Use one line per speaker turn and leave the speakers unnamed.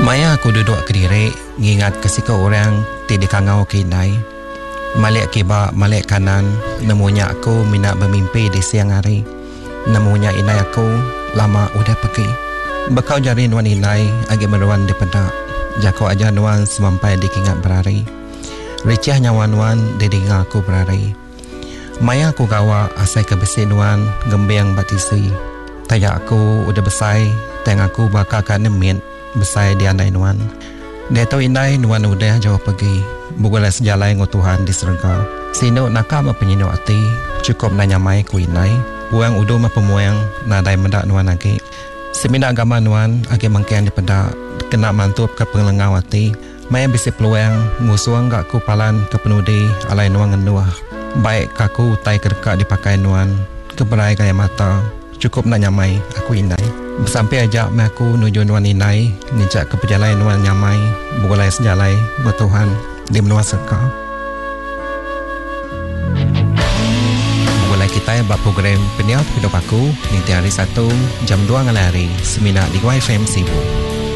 Maya aku duduk kediri, ngingat kesika orang tidak kangau kinai. Malik kiba, malik kanan, nemunya aku minat bermimpi di siang hari. Nemunya inai aku lama udah pergi. Bekau jari nuan inai agi meruan di pedak. Jako aja nuan semampai di kingat berari. Ricah nyawan-nuan di dengar aku berari. Maya aku gawa asai kebesi nuan gembiang batisi. Tayak aku udah besai, teng aku bakal kanemin besai di andai nuan. Dia tahu inai nuan udah jauh pergi. Bukanlah sejalai ngau Tuhan di serga. Sino nakam penyino ati, cukup nanyamai ku inai. Buang udo ma pemuang nadai mendak nuan lagi. Semina agama nuan agi mangkian di pedak kena mantup ke pengelengau ati. Maya bisi peluang ngusuang gak ku palan ke penudi alai nuan ngenuah. Baik kaku tai kerka dipakai nuan keberai gaya mata. Cukup nanyamai aku inai. Sampai ajak aku nuju nuan inai ninjak ke perjalanan nuan nyamai. Bukanlah sejalai bertuhan di menua serka. Bukanlah kita buat program Peniaut Hidup Aku. Nanti hari 1 jam 2 ngalari Semina di YFM Sibu.